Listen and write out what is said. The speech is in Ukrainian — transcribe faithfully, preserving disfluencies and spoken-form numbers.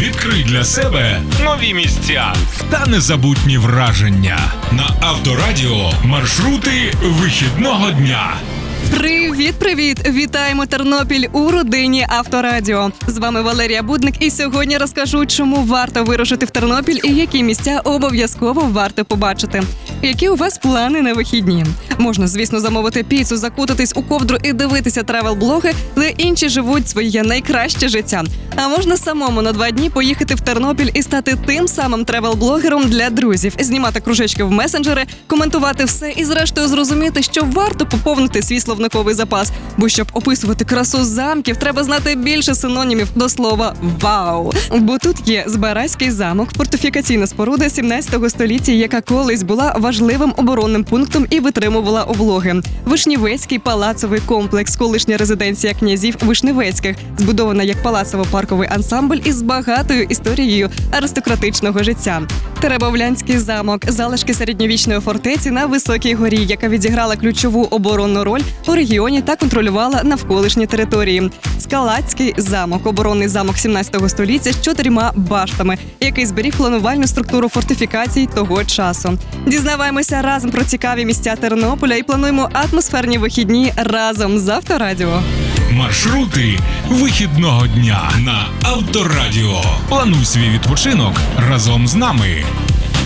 Відкрий для себе нові місця та незабутні враження. На Авторадіо маршрути вихідного дня. Привіт-привіт! Вітаємо Тернопіль у родині Авторадіо. З вами Валерія Будник, і сьогодні розкажу, чому варто вирушити в Тернопіль і які місця обов'язково варто побачити. Які у вас плани на вихідні? Можна, звісно, замовити піцу, закутатись у ковдру і дивитися тревел-блоги, де інші живуть своє найкраще життя. А можна самому на два дні поїхати в Тернопіль і стати тим самим тревел-блогером для друзів, знімати кружечки в месенджери, коментувати все і зрештою зрозуміти, що варто поповнити свій словниковий запас. Бо щоб описувати красу замків, треба знати більше синонімів до слова «вау». Бо тут є Збаразький замок, фортифікаційна споруда сімнадцятого століття, яка колись була важливим оборонним пунктом і витримувала облоги. Вишнівецький палацовий комплекс, колишня резиденція князів Вишневецьких, збудована як палацово-парковий ансамбль із багатою історією аристократичного життя. Теребовлянський замок, залишки середньовічної фортеці на високій горі, яка відіграла ключову оборонну роль у регіоні та контролювала навколишні території. Скалацький замок, оборонний замок сімнадцятого століття з чотирма баштами, який зберіг планувальну структуру фортифікацій того часу. Дізнаваємося разом про цікаві місця Тернополя і плануємо атмосферні вихідні разом з Авторадіо. Маршрути вихідного дня на Авторадіо. Плануй свій відпочинок разом з нами.